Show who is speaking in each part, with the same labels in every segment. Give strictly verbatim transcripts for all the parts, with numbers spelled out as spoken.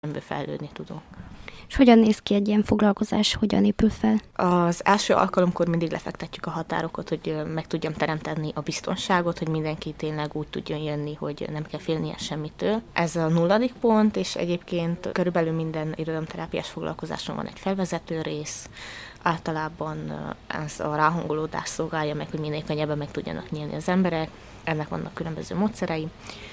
Speaker 1: amiből fejlődni tudunk.
Speaker 2: És hogyan néz ki egy ilyen foglalkozás, hogyan épül fel?
Speaker 1: Az első alkalomkor mindig lefektetjük a határokat, hogy meg tudjam teremteni a biztonságot, hogy mindenki tényleg úgy tudjon jönni, hogy nem kell félnie semmitől. Ez a nulladik pont, és egyébként körülbelül minden irodalomterápiás foglalkozáson van egy felvezető rész. Általában ez a ráhangolódás szolgálja meg, hogy minél könnyebben meg tudjanak nyílni az emberek. Ennek vannak különböző módszerei.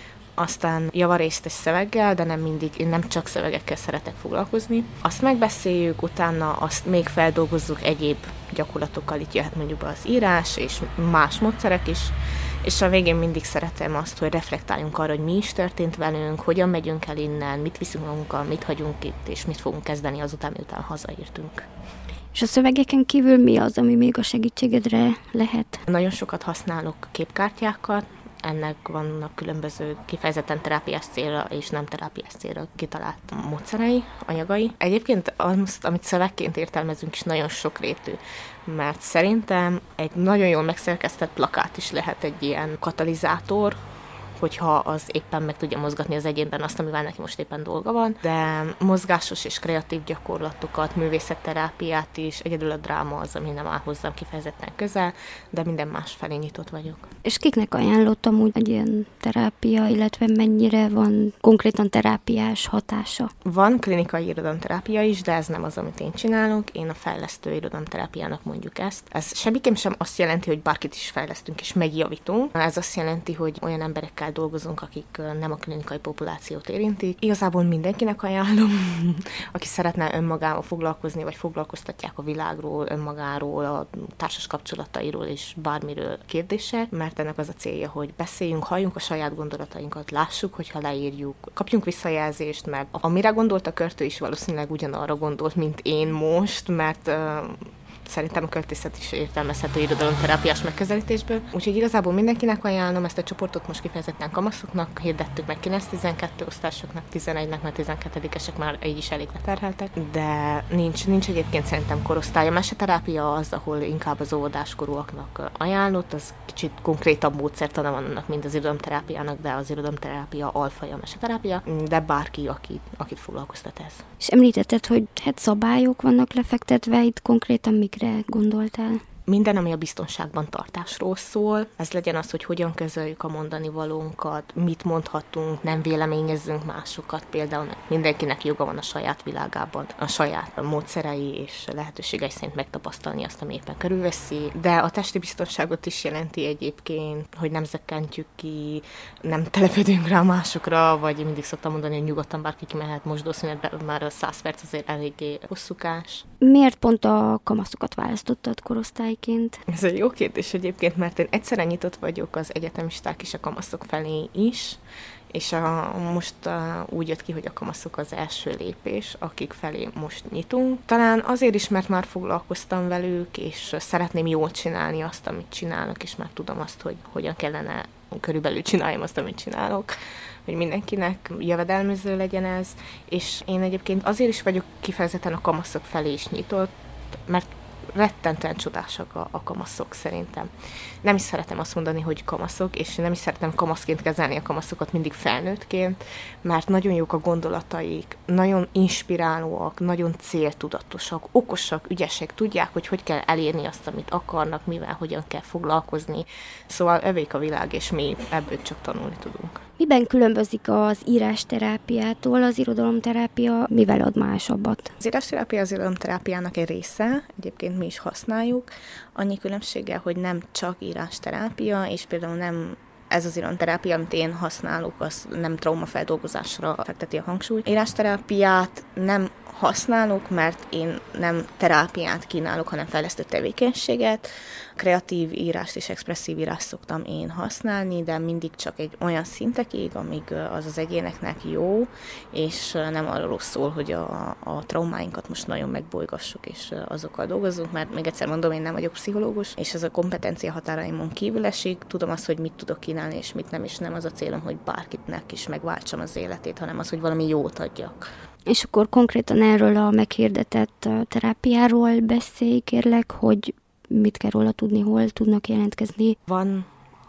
Speaker 1: Aztán javarészt egy szöveggel, de nem mindig, én nem csak szövegekkel szeretek foglalkozni. Azt megbeszéljük, utána azt még feldolgozzuk egyéb gyakorlatokkal, itt jöhet mondjuk az írás és más módszerek is, és a végén mindig szeretem azt, hogy reflektáljunk arra, hogy mi is történt velünk, hogyan megyünk el innen, mit viszünk magunkkal, mit hagyunk itt, és mit fogunk kezdeni azután, miután hazaértünk.
Speaker 2: És a szövegeken kívül mi az, ami még a segítségedre lehet?
Speaker 1: Nagyon sokat használok képkártyákat, ennek vannak különböző kifejezetten terápiás célra és nem terápiás célra kitalált módszerei, anyagai. Egyébként azt, amit szövegként értelmezünk, is nagyon sokrétű, mert szerintem egy nagyon jól megszerkesztett plakát is lehet egy ilyen katalizátor, hogyha az éppen meg tudja mozgatni az egyénben azt, amivel neki most éppen dolga van, de mozgásos és kreatív gyakorlatokat, művészetterápiát is, egyedül a dráma az, ami nem áll hozzám kifejezetten közel, de minden más felé nyitott vagyok.
Speaker 2: És kiknek ajánlottam úgy egy ilyen terápia, illetve mennyire van konkrétan terápiás hatása?
Speaker 1: Van klinikai irodalomterápia is, de ez nem az, amit én csinálok. Én a fejlesztő irodalomterápiának mondjuk ezt. Ez semmiképp sem azt jelenti, hogy bárkit is fejlesztünk és megjavítunk. Ez azt jelenti, hogy olyan emberekkel dolgozunk, akik nem a klinikai populációt érintik. Igazából mindenkinek ajánlom, aki szeretne önmagával foglalkozni, vagy foglalkoztatják a világról, önmagáról, a társas kapcsolatairól és bármiről kérdések, mert ennek az a célja, hogy beszéljünk, halljunk a saját gondolatainkat, lássuk, hogyha leírjuk, kapjunk visszajelzést, mert amire gondolt a költő is valószínűleg ugyanarra gondolt, mint én most, mert uh, szerintem a költészet is értelmezhető irodalomterápiás megközelítésből. Úgyhogy igazából mindenkinek ajánlom, ezt a csoportot most kifejezetten kamaszoknak hirdettük meg kilenc-tizenkettő osztásoknak, tizenegynek, mert tizenkettedikesek már így is elég leterheltek, de nincs, nincs egyébként szerintem korosztály. A meseterápia az, ahol inkább az óvodáskorúaknak ajánlott, az kicsit konkrétabb módszertana van annak, mint az irodalomterápiának, de az irodalomterápia alfaja a meseterápia, de bárki, aki, akit foglalkoztat ez.
Speaker 2: És említetted, hogy hát szabályok vannak lefektetve, itt konkrétan mikre gondoltál?
Speaker 1: Minden, ami a biztonságban tartásról szól, ez legyen az, hogy hogyan közöljük a mondani valónkat, mit mondhatunk, nem véleményezzünk másokat, például mindenkinek joga van a saját világában, a saját módszerei és lehetőségei szerint megtapasztalni azt, ami éppen körülveszi, de a testi biztonságot is jelenti egyébként, hogy nem zökkentjük ki, nem telepedünk rá másokra, vagy mindig szoktam mondani, hogy nyugodtan bárki kimehet mosdószünetbe, már a száz perc azért eléggé hosszúkás.
Speaker 2: Miért pont a kamaszokat választottad korosztály?
Speaker 1: Ez egy jó kérdés egyébként, mert én egyszerre nyitott vagyok az egyetemisták és a kamaszok felé is, és a, most a, úgy jött ki, hogy a kamaszok az első lépés, akik felé most nyitunk. Talán azért is, mert már foglalkoztam velük, és szeretném jól csinálni azt, amit csinálok, és már tudom azt, hogy hogyan kellene körülbelül csináljam azt, amit csinálok, hogy mindenkinek jövedelmező legyen ez, és én egyébként azért is vagyok kifejezetten a kamaszok felé is nyitott, mert rettentően csodásak a, a kamaszok szerintem. Nem is szeretem azt mondani, hogy kamaszok, és nem is szeretem kamaszként kezelni a kamaszokat mindig felnőttként, mert nagyon jók a gondolataik, nagyon inspirálóak, nagyon céltudatosak, okosak, ügyesek, tudják, hogy hogy kell elérni azt, amit akarnak, mivel, hogyan kell foglalkozni. Szóval övék a világ, és mi ebből csak tanulni tudunk.
Speaker 2: Miben különbözik az írásterápiától az irodalomterápia, mivel ad másabbat?
Speaker 1: Az írásterápia az irodalomterápiának egy része, egyébként mi is használjuk. Annyi különbséggel, hogy nem csak írásterápia, és például nem ez az irodalomterápia, amit én használok, az nem traumafeldolgozásra fekteti a hangsúlyt. Írásterápiát nem használok, mert én nem terápiát kínálok, hanem fejlesztő tevékenységet. Kreatív írást és expresszív írást szoktam én használni, de mindig csak egy olyan szintekig, amíg az az egyéneknek jó, és nem arról szól, hogy a, a traumáinkat most nagyon megbolygassuk, és azokkal dolgozunk, mert még egyszer mondom, én nem vagyok pszichológus, és ez a kompetencia határaimon kívül esik. Tudom azt, hogy mit tudok kínálni, és mit nem, és nem az a célom, hogy bárkitnek is megváltsam az életét, hanem az, hogy valami jót adjak.
Speaker 2: És akkor konkrétan erről a meghirdetett terápiáról beszélj, kérlek, hogy mit kell róla tudni, hol tudnak jelentkezni?
Speaker 1: Van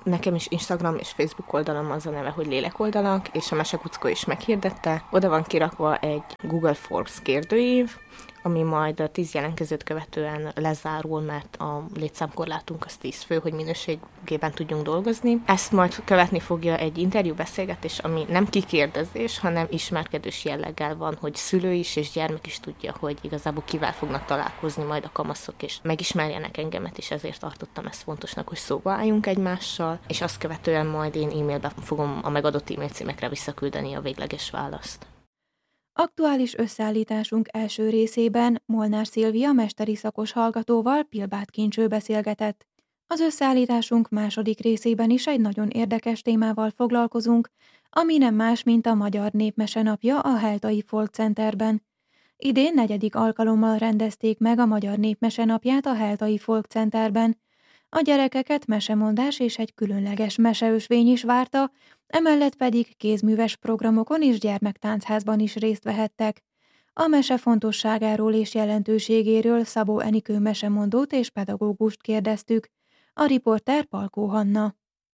Speaker 1: Nekem is Instagram és Facebook oldalam az a neve, hogy Lélekoldalak, és a Mesekuckó is meghirdette. Oda van kirakva egy Google Forms kérdőív, ami majd a tíz jelentkezőt követően lezárul, mert a létszámkorlátunk az tíz fő, hogy minőségében tudjunk dolgozni. Ezt majd követni fogja egy interjúbeszélgetés, ami nem kikérdezés, hanem ismerkedős jelleggel van, hogy szülő is és gyermek is tudja, hogy igazából kivel fognak találkozni majd a kamaszok, és megismerjenek engemet, és ezért tartottam ezt fontosnak, hogy szóba álljunk egymással, és azt követően majd én e-mailbe fogom a megadott e-mail címekre visszaküldeni a végleges választ.
Speaker 3: Aktuális összeállításunk első részében Molnár Szilvia mesteri szakos hallgatóval Pilbáth Kincső beszélgetett. Az összeállításunk második részében is egy nagyon érdekes témával foglalkozunk, ami nem más, mint a Magyar Népmese Napja a Heltai Folk Centerben. Idén negyedik alkalommal rendezték meg a Magyar Népmese Napját a Heltai Folk Centerben. A gyerekeket mesemondás és egy különleges meseösvény is várta, emellett pedig kézműves programokon és gyermektáncházban is részt vehettek. A mese fontosságáról és jelentőségéről Szabó Enikő mesemondót és pedagógust kérdeztük. A riporter Palkó Hanna.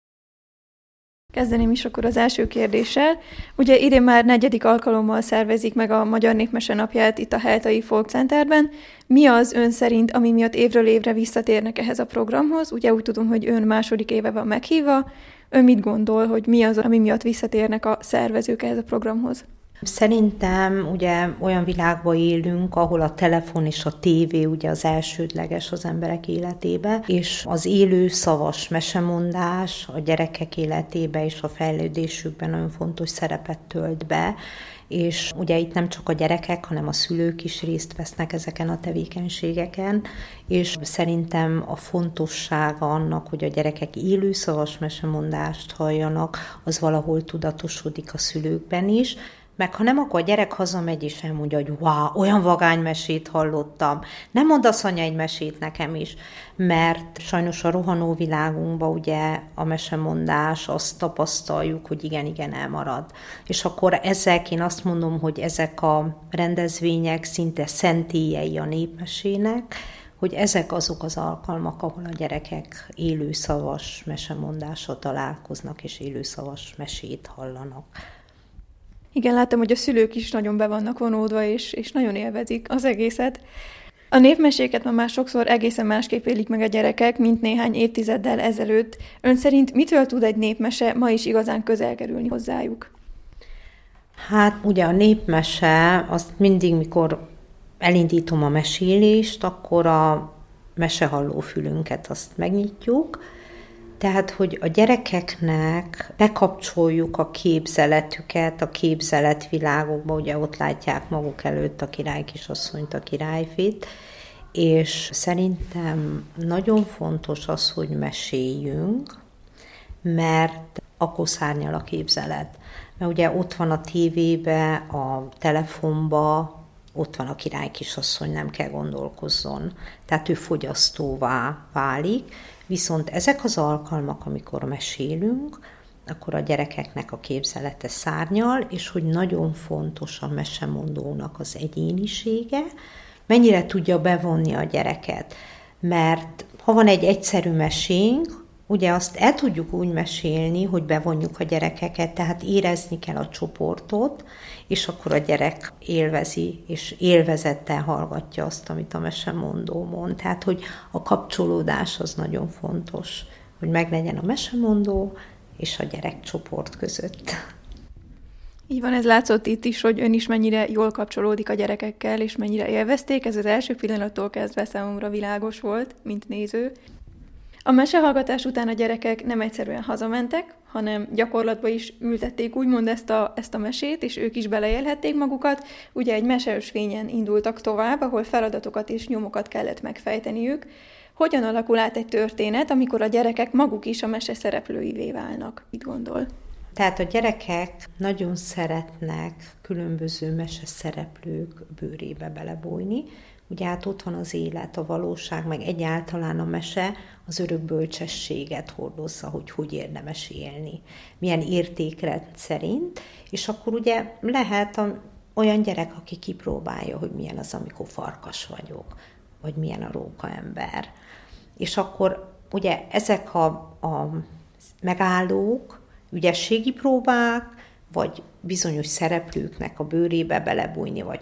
Speaker 3: Kezdeném is akkor az első kérdéssel. Ugye idén már negyedik alkalommal szervezik meg a Magyar Népmese Napját itt a Heltai Folk Centerben. Mi az ön szerint, ami miatt évről évre visszatérnek ehhez a programhoz? Ugye úgy tudom, hogy ön második éve van meghívva. Ön mit gondol, hogy mi az, ami miatt visszatérnek a szervezők ehhez a programhoz?
Speaker 4: Szerintem ugye olyan világban élünk, ahol a telefon és a tévé ugye az elsődleges az emberek életébe, és az élő szavas mesemondás a gyerekek életébe és a fejlődésükben nagyon fontos szerepet tölt be, és ugye itt nem csak a gyerekek, hanem a szülők is részt vesznek ezeken a tevékenységeken, és szerintem a fontossága annak, hogy a gyerekek élő szavas mesemondást halljanak, az valahol tudatosodik a szülőkben is, meg ha nem, akkor a gyerek hazamegy és elmondja, hogy wow, olyan vagány mesét hallottam. Nem mondasz, anya, egy mesét nekem is, mert sajnos a rohanó világunkban ugye a mesemondás, azt tapasztaljuk, hogy igen-igen elmarad. És akkor ezek, én azt mondom, hogy ezek a rendezvények szinte szentélyei a népmesének, hogy ezek azok az alkalmak, ahol a gyerekek élőszavas mesemondásra találkoznak, és élőszavas mesét hallanak.
Speaker 3: Igen, láttam, hogy a szülők is nagyon be vannak vonódva, és, és nagyon élvezik az egészet. A népmeséket ma már sokszor egészen másképp élik meg a gyerekek, mint néhány évtizeddel ezelőtt. Ön szerint mitől tud egy népmese ma is igazán közel kerülni hozzájuk?
Speaker 4: Hát ugye a népmese, azt mindig, mikor elindítom a mesélést, akkor a mesehalló fülünket azt megnyitjuk, tehát, hogy a gyerekeknek bekapcsoljuk a képzeletüket, a képzeletvilágokba, ugye ott látják maguk előtt a királykisasszonyt, a királyfit, és szerintem nagyon fontos az, hogy meséljünk, mert akkor szárnyal a képzelet. Mert ugye ott van a tévébe, a telefonba, ott van a királykisasszony, nem kell gondolkozzon. Tehát ő fogyasztóvá válik, viszont ezek az alkalmak, amikor mesélünk, akkor a gyerekeknek a képzelete szárnyal, és hogy nagyon fontos a mesemondónak az egyénisége, mennyire tudja bevonni a gyereket. Mert ha van egy egyszerű mesénk, ugye azt el tudjuk úgy mesélni, hogy bevonjuk a gyerekeket, tehát érezni kell a csoportot, és akkor a gyerek élvezi, és élvezettel hallgatja azt, amit a mesemondó mond. Tehát, hogy a kapcsolódás az nagyon fontos, hogy meglegyen a mesemondó és a gyerekcsoport között.
Speaker 3: Így van, ez látszott itt is, hogy ön is mennyire jól kapcsolódik a gyerekekkel, és mennyire élvezték. Ez az első pillanattól kezdve számomra világos volt, mint néző. A mesehallgatás után a gyerekek nem egyszerűen hazamentek, hanem gyakorlatban is ültették úgymond ezt a, ezt a mesét, és ők is beleélhették magukat. Ugye egy meseösvényen indultak tovább, ahol feladatokat és nyomokat kellett megfejteniük. Hogyan alakul át egy történet, amikor a gyerekek maguk is a mese szereplőivé válnak? Mit gondol?
Speaker 4: Tehát a gyerekek nagyon szeretnek különböző mese szereplők bőrébe belebújni. Ugye hát ott van az élet, a valóság, meg egyáltalán a mese az örök bölcsességet hordozza, hogy hogy érdemes élni, milyen értékrend szerint, és akkor ugye lehet a, olyan gyerek, aki kipróbálja, hogy milyen az, amikor farkas vagyok, vagy milyen a rókaember. És akkor ugye ezek a, a megállók, ügyességi próbák, vagy bizonyos szereplőknek a bőrébe belebújni, vagy